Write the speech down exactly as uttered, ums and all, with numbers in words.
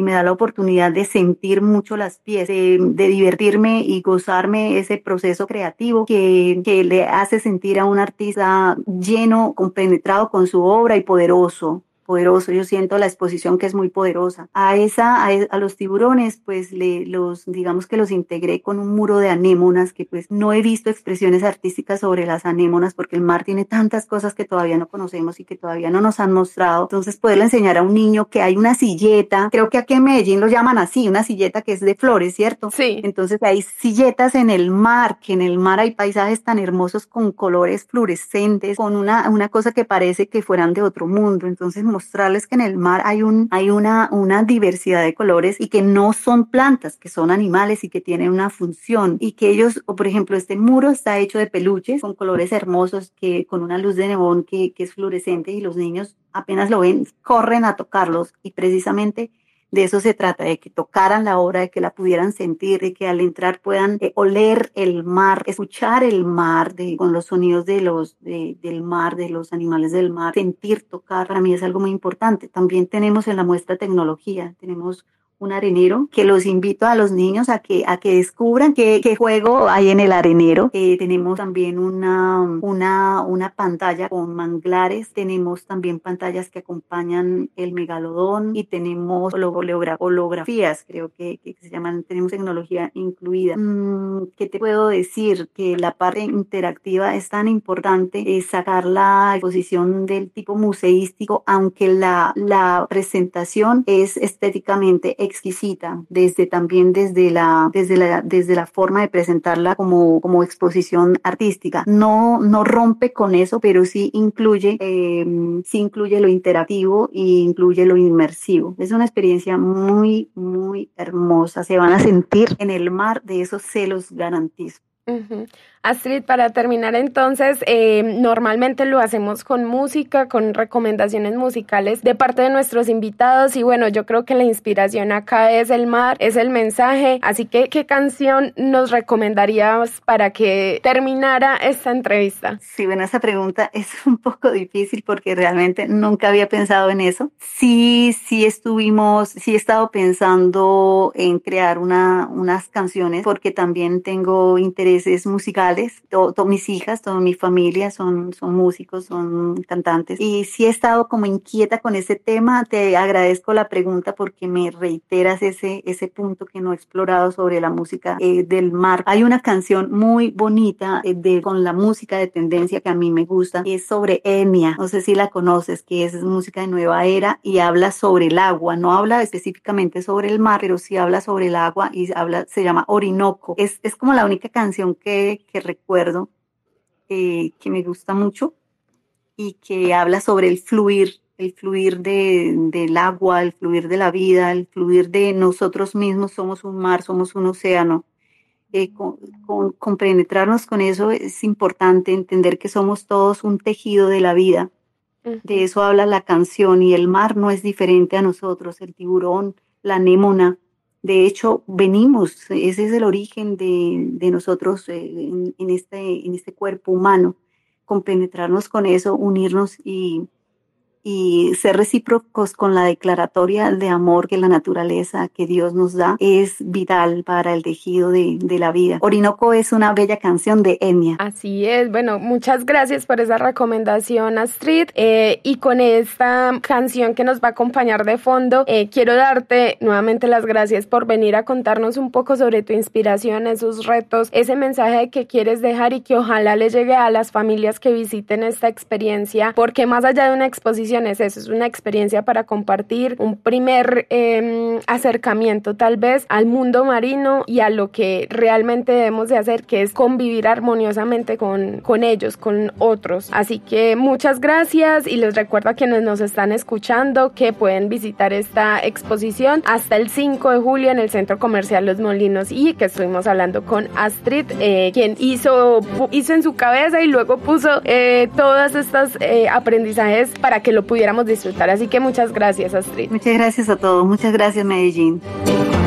me da la oportunidad de sentir mucho las piezas, de, de divertirme y gozarme ese proceso creativo que, que le hace sentir a un artista lleno, compenetrado con su obra y poderoso. poderoso, yo siento la exposición que es muy poderosa. A esa, a, a los tiburones, pues le, los, digamos que los integré con un muro de anémonas, que pues no he visto expresiones artísticas sobre las anémonas, porque el mar tiene tantas cosas que todavía no conocemos y que todavía no nos han mostrado. Entonces, poderle enseñar a un niño que hay una silleta, creo que aquí en Medellín lo llaman así, una silleta que es de flores, ¿cierto? Sí. Entonces, hay silletas en el mar, que en el mar hay paisajes tan hermosos con colores fluorescentes, con una, una cosa que parece que fueran de otro mundo. Entonces, mostrarles que en el mar hay un hay una una diversidad de colores y que no son plantas, que son animales y que tienen una función, y que ellos, o por ejemplo, este muro está hecho de peluches con colores hermosos, que con una luz de neón que, que es fluorescente, y los niños apenas lo ven, corren a tocarlos, y precisamente de eso se trata, de que tocaran la obra, de que la pudieran sentir, de que al entrar puedan eh, oler el mar, escuchar el mar de, con los sonidos de los, de, del mar, de los animales del mar, sentir, tocar. Para mí es algo muy importante. También tenemos en la muestra tecnología, tenemos un arenero que los invito a los niños a que a que descubran qué, qué juego hay en el arenero. Eh, tenemos también una, una, una pantalla con manglares, tenemos también pantallas que acompañan el megalodón, y tenemos hologra- holografías, creo que, que se llaman, tenemos tecnología incluida. Mm, ¿Qué te puedo decir? Que la parte interactiva es tan importante, es sacar la exposición del tipo museístico, aunque la, la presentación es estéticamente exquisita, desde también desde la desde la desde la forma de presentarla como como exposición artística. No no rompe con eso, pero sí incluye eh, sí incluye lo interactivo y incluye lo inmersivo. Es una experiencia muy muy hermosa. Se van a sentir en el mar, de eso se los garantizo. Uh-huh. Astrid, para terminar entonces, eh, normalmente lo hacemos con música, con recomendaciones musicales de parte de nuestros invitados, y bueno, yo creo que la inspiración acá es el mar, es el mensaje, así que ¿qué canción nos recomendarías para que terminara esta entrevista? Sí, bueno, esa pregunta es un poco difícil porque realmente nunca había pensado en eso. Sí, sí estuvimos, sí he estado pensando en crear una, unas canciones, porque también tengo intereses musicales. Todas to, mis hijas, toda mi familia son, son músicos, son cantantes, y sí he estado como inquieta con ese tema. Te agradezco la pregunta porque me reiteras ese, ese punto que no he explorado sobre la música eh, del mar. Hay una canción muy bonita eh, de, con la música de tendencia que a mí me gusta, es sobre Enya, no sé si la conoces, que es música de nueva era y habla sobre el agua, no habla específicamente sobre el mar, pero sí habla sobre el agua, y habla, se llama Orinoco. Es, es como la única canción que, que recuerdo eh, que me gusta mucho, y que habla sobre el fluir, el fluir de, del agua, el fluir de la vida, el fluir de nosotros mismos. Somos un mar, somos un océano. Eh, con, con, compenetrarnos con eso es importante, entender que somos todos un tejido de la vida. Uh-huh. De eso habla la canción, y el mar no es diferente a nosotros, el tiburón, la anémona. De hecho, venimos, ese es el origen de, de nosotros eh, en, en, este, en este cuerpo humano. Compenetrarnos con eso, unirnos y, y ser recíprocos con la declaratoria de amor que la naturaleza, que Dios nos da, es vital para el tejido de, de la vida. Orinoco es una bella canción de Enya. Así es. Bueno, muchas gracias por esa recomendación, Astrid. Eh, y con esta canción que nos va a acompañar de fondo, eh, quiero darte nuevamente las gracias por venir a contarnos un poco sobre tu inspiración, esos retos, ese mensaje que quieres dejar, y que ojalá le llegue a las familias que visiten esta experiencia, porque más allá de una exposición es eso, es una experiencia para compartir, un primer eh, acercamiento tal vez al mundo marino y a lo que realmente debemos de hacer, que es convivir armoniosamente con, con ellos, con otros. Así que muchas gracias, y les recuerdo a quienes nos están escuchando que pueden visitar esta exposición hasta el cinco de julio en el Centro Comercial Los Molinos, y que estuvimos hablando con Astrid, eh, quien hizo, hizo en su cabeza y luego puso eh, todas estas eh, aprendizajes para que lo pudiéramos disfrutar. Así que muchas gracias, Astrid. Muchas gracias a todos. Muchas gracias, Medellín.